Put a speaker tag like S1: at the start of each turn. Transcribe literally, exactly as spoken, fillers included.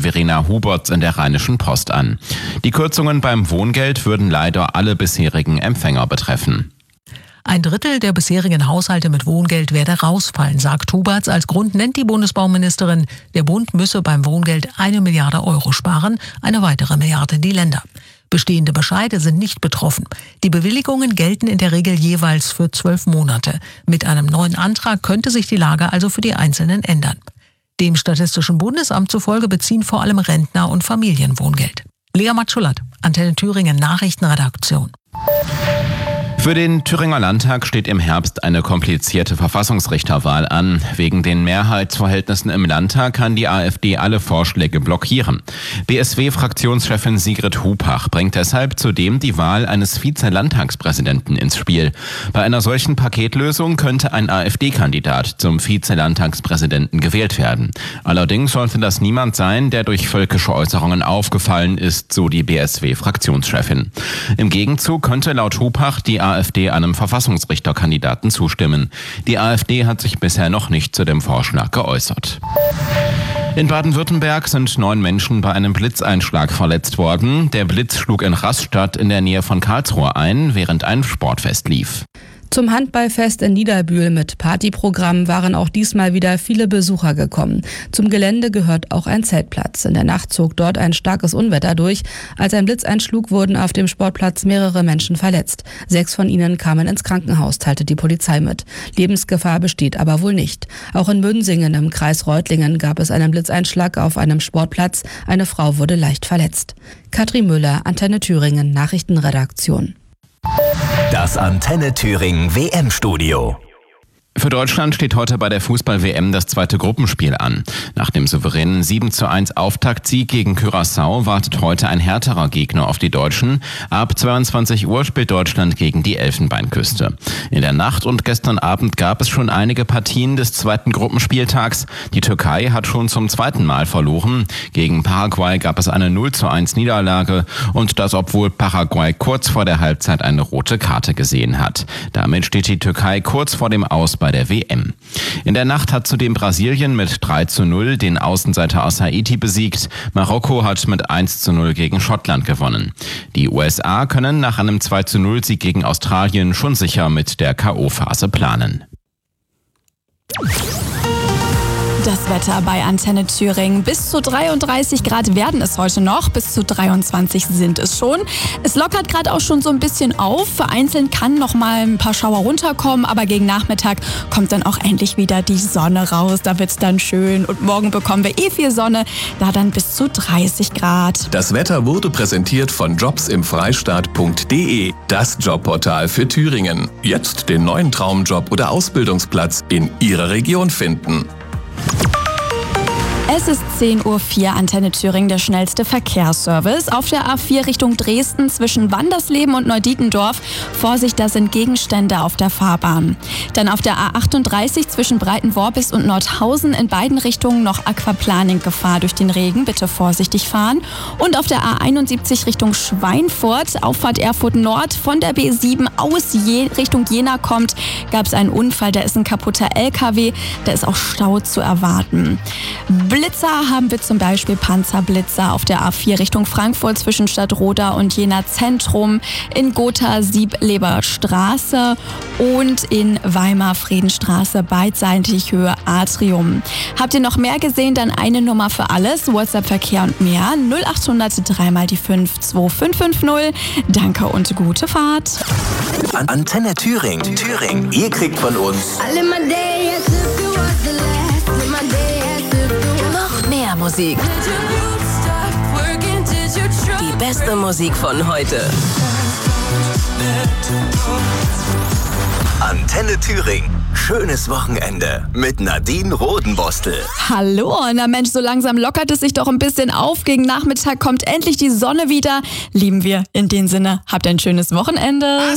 S1: Verena Huberts in der Rheinischen Post an. Die Kürzungen beim Wohngeld würden leider alle bisherigen Empfänger betreffen.
S2: Ein Drittel der bisherigen Haushalte mit Wohngeld werde rausfallen, sagt Huberts. Als Grund nennt die Bundesbauministerin, der Bund müsse beim Wohngeld eine Milliarde Euro sparen, eine weitere Milliarde die Länder. Bestehende Bescheide sind nicht betroffen. Die Bewilligungen gelten in der Regel jeweils für zwölf Monate. Mit einem neuen Antrag könnte sich die Lage also für die Einzelnen ändern. Dem Statistischen Bundesamt zufolge beziehen vor allem Rentner und Familien Wohngeld. Lea Matschulat, Antenne Thüringen Nachrichtenredaktion.
S1: Für den Thüringer Landtag steht im Herbst eine komplizierte Verfassungsrichterwahl an. Wegen den Mehrheitsverhältnissen im Landtag kann die AfD alle Vorschläge blockieren. B S W-Fraktionschefin Sigrid Hupach bringt deshalb zudem die Wahl eines Vize-Landtagspräsidenten ins Spiel. Bei einer solchen Paketlösung könnte ein AfD-Kandidat zum Vize-Landtagspräsidenten gewählt werden. Allerdings sollte das niemand sein, der durch völkische Äußerungen aufgefallen ist, so die B S W-Fraktionschefin. Im Gegenzug könnte laut Hupach die AfD einem Verfassungsrichterkandidaten zustimmen. Die AfD hat sich bisher noch nicht zu dem Vorschlag geäußert. In Baden-Württemberg sind neun Menschen bei einem Blitzeinschlag verletzt worden. Der Blitz schlug in Rastatt in der Nähe von Karlsruhe ein, während ein Sportfest lief.
S3: Zum Handballfest in Niederbühl mit Partyprogramm waren auch diesmal wieder viele Besucher gekommen. Zum Gelände gehört auch ein Zeltplatz. In der Nacht zog dort ein starkes Unwetter durch. Als ein Blitz einschlug, wurden auf dem Sportplatz mehrere Menschen verletzt. Sechs von ihnen kamen ins Krankenhaus, teilte die Polizei mit. Lebensgefahr besteht aber wohl nicht. Auch in Münsingen im Kreis Reutlingen gab es einen Blitzeinschlag auf einem Sportplatz. Eine Frau wurde leicht verletzt. Katrin Müller, Antenne Thüringen, Nachrichtenredaktion.
S4: Das Antenne Thüringen W M-Studio.
S1: Für Deutschland steht heute bei der Fußball-W M das zweite Gruppenspiel an. Nach dem souveränen sieben zu eins Auftaktsieg gegen Curaçao wartet heute ein härterer Gegner auf die Deutschen. Ab zweiundzwanzig Uhr spielt Deutschland gegen die Elfenbeinküste. In der Nacht und gestern Abend gab es schon einige Partien des zweiten Gruppenspieltags. Die Türkei hat schon zum zweiten Mal verloren. Gegen Paraguay gab es eine null zu eins Niederlage und das, obwohl Paraguay kurz vor der Halbzeit eine rote Karte gesehen hat. Damit steht die Türkei kurz vor dem Aus bei der W M. In der Nacht hat zudem Brasilien mit drei zu null den Außenseiter aus Haiti besiegt. Marokko hat mit eins zu null gegen Schottland gewonnen. Die U S A können nach einem zwei zu null Sieg gegen Australien schon sicher mit der K O-Phase planen.
S5: Das Wetter bei Antenne Thüringen. Bis zu dreiunddreißig Grad werden es heute noch, bis zu dreiundzwanzig sind es schon. Es lockert gerade auch schon so ein bisschen auf. Vereinzelt kann noch mal ein paar Schauer runterkommen, aber gegen Nachmittag kommt dann auch endlich wieder die Sonne raus. Da wird's dann schön und morgen bekommen wir eh viel Sonne, da dann bis zu dreißig Grad.
S6: Das Wetter wurde präsentiert von jobs im freistaat punkt de, das Jobportal für Thüringen. Jetzt den neuen Traumjob oder Ausbildungsplatz in Ihrer Region finden.
S5: Es ist zehn Uhr vier, Antenne Thüringen, der schnellste Verkehrsservice. Auf der A vier Richtung Dresden zwischen Wandersleben und Neudietendorf. Vorsicht, da sind Gegenstände auf der Fahrbahn. Dann auf der A achtunddreißig zwischen Breitenworbis und Nordhausen in beiden Richtungen noch Aquaplaning-Gefahr durch den Regen. Bitte vorsichtig fahren. Und auf der A einundsiebzig Richtung Schweinfurt, Auffahrt Erfurt Nord, von der B sieben aus Je- Richtung Jena kommt, gab es einen Unfall. Da ist ein kaputter L K W. Da ist auch Stau zu erwarten. Blitzer haben wir zum Beispiel Panzerblitzer auf der A vier Richtung Frankfurt zwischen Stadtroda und Jena Zentrum, in Gotha Siebleber Straße und in Weimar Friedenstraße beidseitig Höhe Atrium. Habt ihr noch mehr gesehen? Dann eine Nummer für alles, WhatsApp-Verkehr und mehr, null acht hundert drei mal die fünf zwei fünf fünf null. Danke und gute Fahrt.
S4: Antenne Thüringen. Thüringen. Ihr kriegt von uns noch mehr Musik. Die beste Musik von heute. Antenne Thüringen. Schönes Wochenende mit Nadine Rodenbostel.
S5: Hallo, na Mensch, so langsam lockert es sich doch ein bisschen auf. Gegen Nachmittag kommt endlich die Sonne wieder. Lieben wir. In dem Sinne, habt ein schönes Wochenende.